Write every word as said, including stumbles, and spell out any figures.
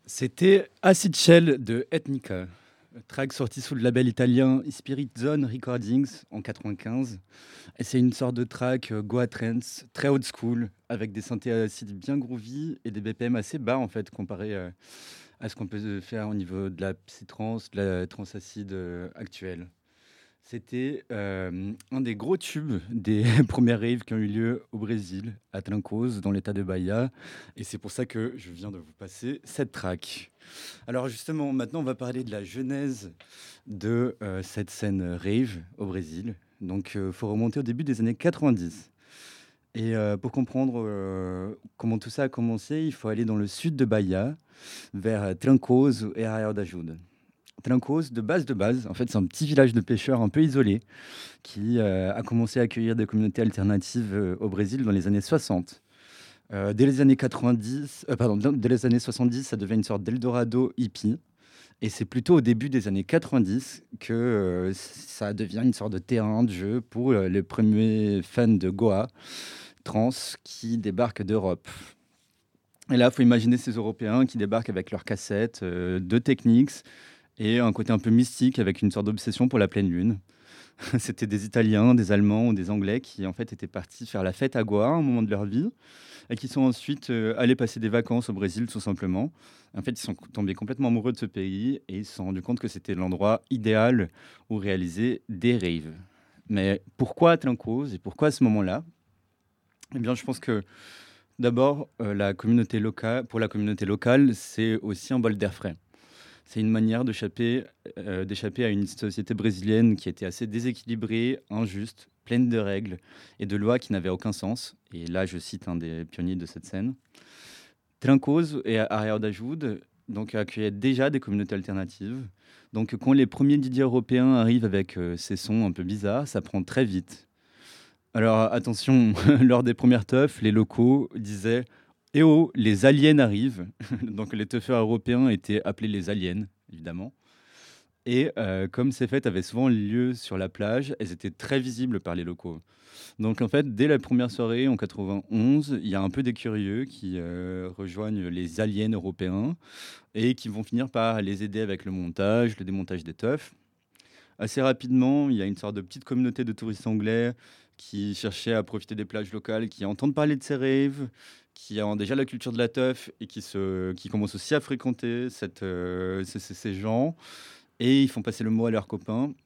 C'était Acid Shell de Ethnica, track sorti sous le label italien Spirit Zone Recordings en quatre-vingt-quinze. Et c'est une sorte de track euh, Goa Trance, très old school, avec des synthés acides bien groovy et des B P M assez bas en fait, comparé euh, à ce qu'on peut faire au niveau de la psytrance, de la trance acide euh, actuelle. C'était euh, un des gros tubes des premières raves qui ont eu lieu au Brésil, à Trancoso, dans l'état de Bahia. Et c'est pour ça que je viens de vous passer cette track. Alors justement, maintenant, on va parler de la genèse de euh, cette scène rave au Brésil. Donc, il faut remonter au début des années quatre-vingt-dix. Et euh, pour comprendre euh, comment tout ça a commencé, il faut aller dans le sud de Bahia, vers Trancoso et Arraial da Ajuda. Trancoso, de base de base, en fait, c'est un petit village de pêcheurs un peu isolé qui euh, a commencé à accueillir des communautés alternatives euh, au Brésil dans les années soixante. Euh, dès les années quatre-vingt-dix, euh, pardon, dès les années soixante-dix, ça devient une sorte d'Eldorado hippie. Et c'est plutôt au début des années quatre-vingt-dix que euh, ça devient une sorte de terrain de jeu pour euh, les premiers fans de Goa trans qui débarquent d'Europe. Et là, il faut imaginer ces Européens qui débarquent avec leurs cassettes, euh, de Technics et un côté un peu mystique avec une sorte d'obsession pour la pleine lune. C'était des Italiens, des Allemands ou des Anglais qui en fait étaient partis faire la fête à Goa à un moment de leur vie et qui sont ensuite euh, allés passer des vacances au Brésil tout simplement. En fait, ils sont tombés complètement amoureux de ce pays et ils se sont rendus compte que c'était l'endroit idéal où réaliser des raves. Mais pourquoi Trancoso et pourquoi à ce moment-là? Eh bien, je pense que d'abord, euh, la communauté locale, pour la communauté locale, c'est aussi un bol d'air frais. C'est une manière d'échapper euh, d'échapper à une société brésilienne qui était assez déséquilibrée, injuste, pleine de règles et de lois qui n'avaient aucun sens. Et là, je cite un des pionniers de cette scène. Trancoso et Arraial da Ajuda donc accueillaient déjà des communautés alternatives. Donc quand les premiers D J européens arrivent avec euh, ces sons un peu bizarres, ça prend très vite. Alors attention, lors des premières teufs, les locaux disaient «Eh oh, les aliens arrivent!» Donc les teufeurs européens étaient appelés les aliens, évidemment. Et euh, comme ces fêtes avaient souvent lieu sur la plage, elles étaient très visibles par les locaux. Donc en fait, dès la première soirée en quatre-vingt-onze, il y a un peu des curieux qui euh, rejoignent les aliens européens et qui vont finir par les aider avec le montage, le démontage des teufs. Assez rapidement, il y a une sorte de petite communauté de touristes anglais qui cherchaient à profiter des plages locales, qui entendent parler de ces raves, qui ont déjà la culture de la teuf et qui, se, qui commencent aussi à fréquenter cette, euh, ces, ces- ces gens. Et ils font passer le mot à leurs copains.